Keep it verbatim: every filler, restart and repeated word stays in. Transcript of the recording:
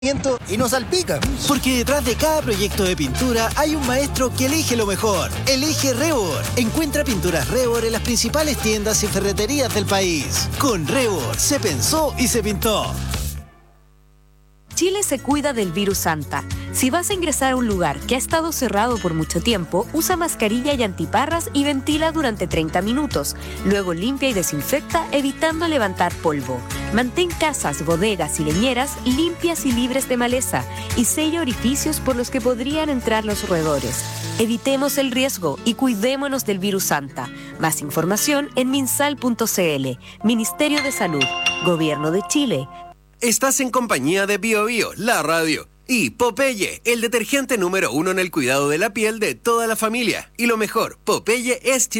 y no salpica. Porque detrás de cada proyecto de pintura hay un maestro que elige lo mejor. Elige Rebor. Encuentra pinturas Rebor en las principales tiendas y ferreterías del país. Con Rebor se pensó y se pintó. Chile se cuida del virus Anta. Si vas a ingresar a un lugar que ha estado cerrado por mucho tiempo, usa mascarilla y antiparras y ventila durante treinta minutos. Luego limpia y desinfecta, evitando levantar polvo. Mantén casas, bodegas y leñeras limpias y libres de maleza y sella orificios por los que podrían entrar los roedores. Evitemos el riesgo y cuidémonos del virus Anta. Más información en minsal punto c l. Ministerio de Salud. Gobierno de Chile. Estás en compañía de Bio Bio, la radio. Y Popeye, el detergente número uno en el cuidado de la piel de toda la familia. Y lo mejor, Popeye es chileno.